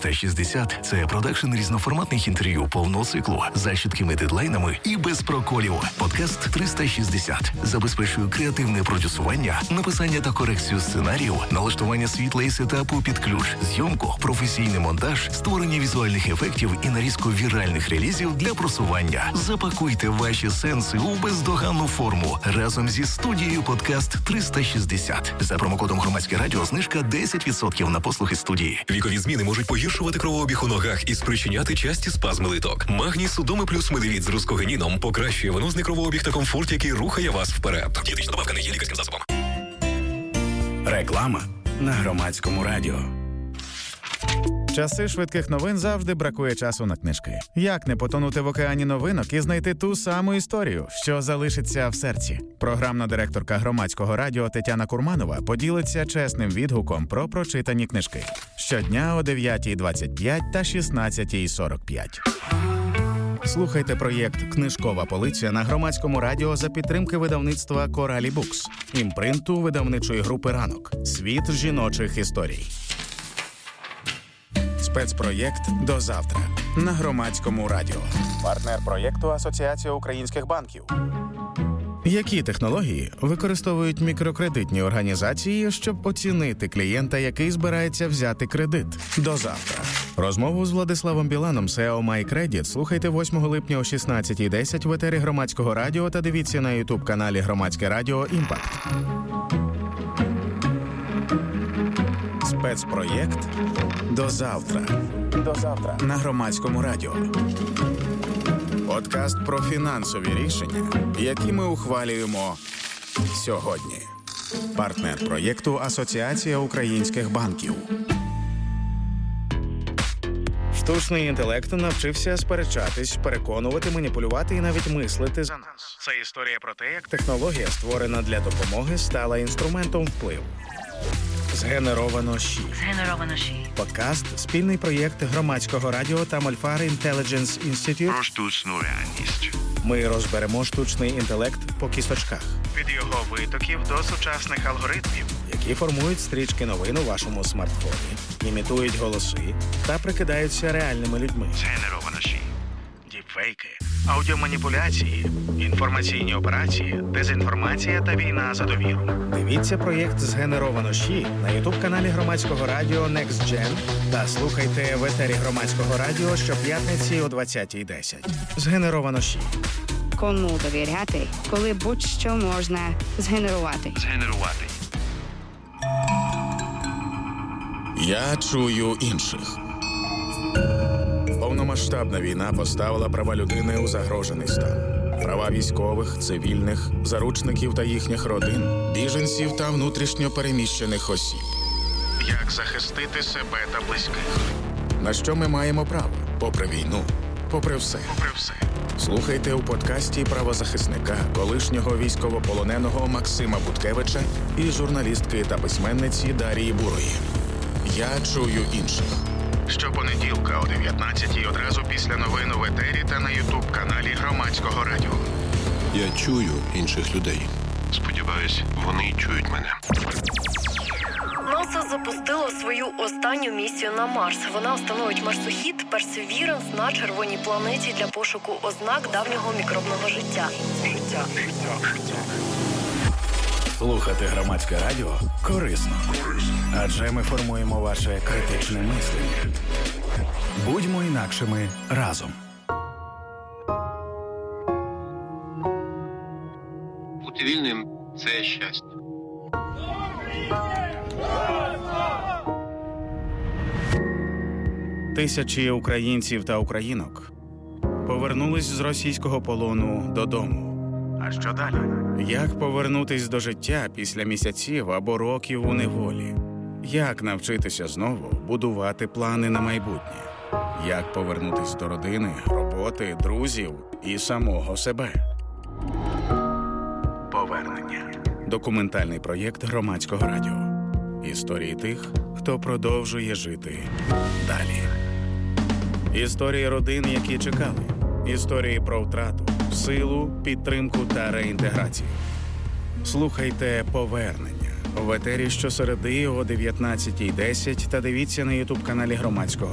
360 – це продакшн різноформатних інтерв'ю повного циклу за чіткими дедлайнами і без проколів. Подкаст 360 забезпечує креативне продюсування, написання та корекцію сценаріїв, налаштування світла і сетапу під ключ, зйомку, професійний монтаж, створення візуальних ефектів і нарізку віральних релізів для просування. Запакуйте ваші сенси у бездоганну форму разом зі студією Подкаст 360. За промокодом «Громадське радіо» знижка 10% на послуги студії. Вікові зміни можуть погіршувати кровообіг у ногах і спричиняти часті спазми литок. Магній Судоми плюс Медевіт з рускогеніном покращує венозний кровообіг та комфорт, який рухає вас вперед. Дієтична добавка не є лікарським засобом. Реклама на Громадському радіо. В часи швидких новин завжди бракує часу на книжки. Як не потонути в океані новинок і знайти ту саму історію, що залишиться в серці? Програмна директорка Громадського радіо Тетяна Курманова поділиться чесним відгуком про прочитані книжки. Щодня о 9:25 та 16:45. Слухайте проєкт «Книжкова полиця» на Громадському радіо за підтримки видавництва «Коралі Букс», імпринту видавничої групи «Ранок». Світ жіночих історій. Спецпроєкт «До завтра» на Громадському радіо. Партнер проєкту Асоціація українських банків. Які технології використовують мікрокредитні організації, щоб оцінити клієнта, який збирається взяти кредит? До завтра. Розмову з Владиславом Біланом, SEO MyCredit, слухайте 8 липня о 16:10 в етері Громадського радіо та дивіться на YouTube-каналі Громадське радіо «Імпакт». Спецпроєкт «До завтра». До завтра на Громадському радіо. Подкаст про фінансові рішення, які ми ухвалюємо сьогодні. Партнер проєкту Асоціація українських банків. Штучний інтелект навчився сперечатись, переконувати, маніпулювати і навіть мислити за нас. Це історія про те, як технологія, створена для допомоги, стала інструментом впливу. Згенеровано ЩІ. Подкаст – спільний проєкт Громадського радіо та Мольфар Intelligence Institute про штучну реальність. Ми розберемо штучний інтелект по кісточках. Від його витоків до сучасних алгоритмів, які формують стрічки новин у вашому смартфоні, імітують голоси та прикидаються реальними людьми. Згенеровано ЩІ. Діпфейки, аудіоманіпуляції, інформаційні операції, дезінформація та війна за довіру. Дивіться проєкт «Згенеровано ЩІ» на YouTube-каналі Громадського радіо Next Gen та слухайте в етері Громадського радіо щоп'ятниці о 20:10. «Згенеровано ЩІ». Кому довіряти, коли будь-що можна згенерувати? Згенерувати. Я чую інших. Повномасштабна війна поставила права людини у загрожений стан. Права військових, цивільних, заручників та їхніх родин, біженців та внутрішньо переміщених осіб. Як захистити себе та близьких? На що ми маємо право? Попри війну, попри все. Слухайте у подкасті правозахисника, колишнього військовополоненого Максима Буткевича і журналістки та письменниці Дарії Бурої. Я чую інших. Щопонеділка о 19:00 одразу після новин в етері та на YouTube-каналі Громадського радіо. Я чую інших людей. Сподіваюсь, вони чують мене. НАСА запустило свою останню місію на Марс. Вона встановить марсохід Perseverance на червоній планеті для пошуку ознак давнього мікробного життя. Слухати Громадське радіо корисно. Адже ми формуємо ваше критичне мислення. Будьмо інакшими разом. Бути вільним – це щастя. Тисячі українців та українок повернулись з російського полону додому. А що далі? Як повернутись до життя після місяців або років у неволі? Як навчитися знову будувати плани на майбутнє? Як повернутись до родини, роботи, друзів і самого себе? Повернення. Документальний проєкт Громадського радіо. Історії тих, хто продовжує жити далі. Історії родин, які чекали. Історії про втрату, силу, підтримку та реінтеграцію. Слухайте «Повернення» в етері щосереди о 19:10 та дивіться на YouTube-каналі Громадського